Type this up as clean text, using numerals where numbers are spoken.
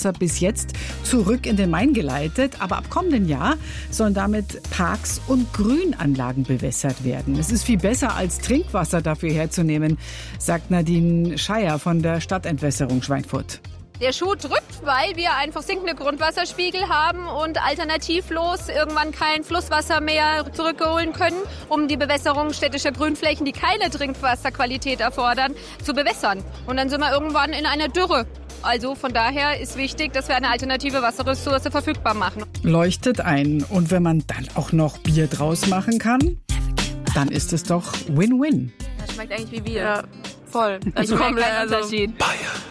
Grundwasser bis jetzt zurück in den Main geleitet. Aber ab kommenden Jahr sollen damit Parks und Grünanlagen bewässert werden. Es ist viel besser, als Trinkwasser dafür herzunehmen, sagt Nadine Scheier von der Stadtentwässerung Schweinfurt. Der Schuh drückt, weil wir einfach sinkende Grundwasserspiegel haben und alternativlos irgendwann kein Flusswasser mehr zurückholen können, um die Bewässerung städtischer Grünflächen, die keine Trinkwasserqualität erfordern, zu bewässern. Und dann sind wir irgendwann in einer Dürre. Also von daher ist wichtig, dass wir eine alternative Wasserressource verfügbar machen. Leuchtet ein. Und wenn man dann auch noch Bier draus machen kann, dann ist es doch Win-Win. Das schmeckt eigentlich wie Bier. Ja, voll. Ich merke keinen Unterschied. Bayern